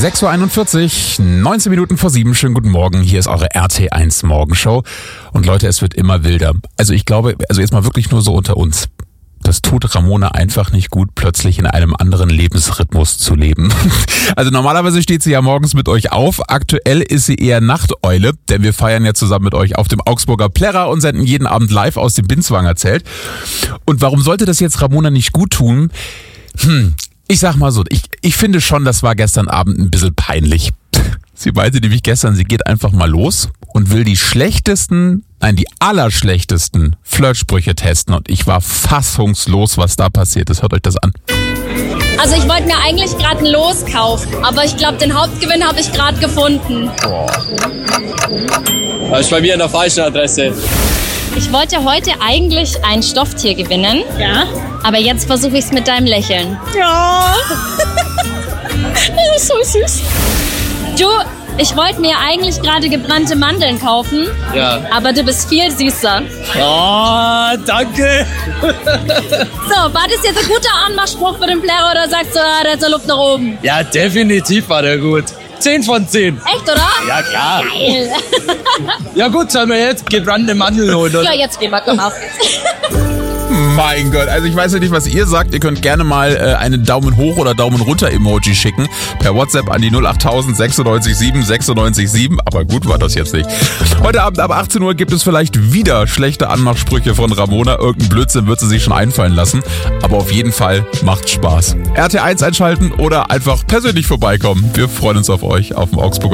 6.41 Uhr, 19 Minuten vor 7. Schönen guten Morgen. Hier ist eure RT1 Morgenshow. Und Leute, es wird immer wilder. Also ich glaube, jetzt mal wirklich nur so unter uns. Das tut Ramona einfach nicht gut, plötzlich in einem anderen Lebensrhythmus zu leben. Also normalerweise steht sie ja morgens mit euch auf. Aktuell ist sie eher Nachteule, denn wir feiern ja zusammen mit euch auf dem Augsburger Plärrer und senden jeden Abend live aus dem Binswanger Zelt. Und warum sollte das jetzt Ramona nicht gut tun? Ich sag mal so, ich finde schon, das war gestern Abend ein bisschen peinlich. Sie meinte nämlich gestern, sie geht einfach mal los und will die allerschlechtesten Flirtsprüche testen. Und ich war fassungslos, was da passiert ist. Hört euch das an. Also ich wollte mir eigentlich gerade ein Los kaufen, aber ich glaube, den Hauptgewinn habe ich gerade gefunden. Das ist bei mir an der falschen Adresse. Ich wollte heute eigentlich ein Stofftier gewinnen. Ja. Aber jetzt versuche ich es mit deinem Lächeln. Ja. Das ist so süß. Du, ich wollte mir eigentlich gerade gebrannte Mandeln kaufen. Ja. Aber du bist viel süßer. Oh, danke. So, war das jetzt ein guter Anmachspruch für den Plärrer oder sagst du, der hat so Luft nach oben? Ja, definitiv war der gut. 10 von 10. Echt, oder? Ja, klar. Geil. Ja gut, sollen wir jetzt gebrannte Mandeln holen, oder? Ja, jetzt gehen wir, komm auf geht's. Mein Gott, also ich weiß ja nicht, was ihr sagt. Ihr könnt gerne mal einen Daumen hoch oder Daumen runter Emoji schicken. Per WhatsApp an die 08000 96 7 96 7. Aber gut war das jetzt nicht. Heute Abend ab 18 Uhr gibt es vielleicht wieder schlechte Anmachsprüche von Ramona. Irgendein Blödsinn wird sie sich schon einfallen lassen. Aber auf jeden Fall macht's Spaß. RT1 einschalten oder einfach persönlich vorbeikommen. Wir freuen uns auf euch auf dem Augsburger